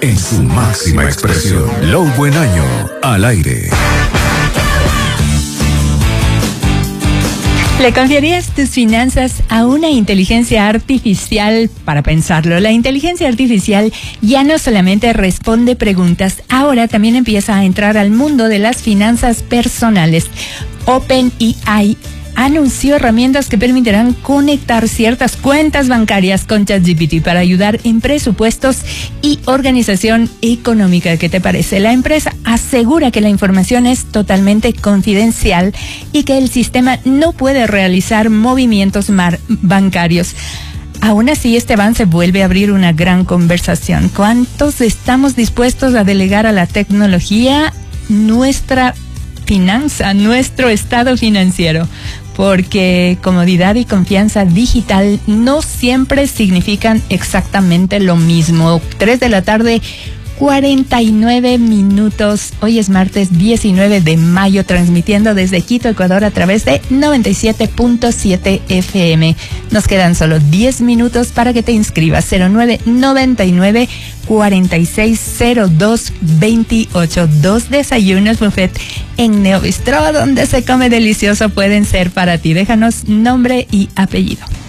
en su máxima expresión. Low Buen Año, al aire. ¿Le confiarías tus finanzas a una inteligencia artificial? Para pensarlo, la inteligencia artificial ya no solamente responde preguntas, ahora también empieza a entrar al mundo de las finanzas personales. OpenAI anunció herramientas que permitirán conectar ciertas cuentas bancarias con ChatGPT para ayudar en presupuestos y organización económica. ¿Qué te parece? La empresa asegura que la información es totalmente confidencial y que el sistema no puede realizar movimientos bancarios. Aún así, este avance vuelve a abrir una gran conversación. ¿Cuántos estamos dispuestos a delegar a la tecnología nuestra finanza, nuestro estado financiero? Porque comodidad y confianza digital no siempre significan exactamente lo mismo. 3 de la tarde, 49 minutos. Hoy es martes 19 de mayo, transmitiendo desde Quito, Ecuador, a través de 97.7 FM. Nos quedan solo 10 minutos para que te inscribas. 0999 460228. 2 desayunos buffet en Neobistro, donde se come delicioso, pueden ser para ti. Déjanos nombre y apellido.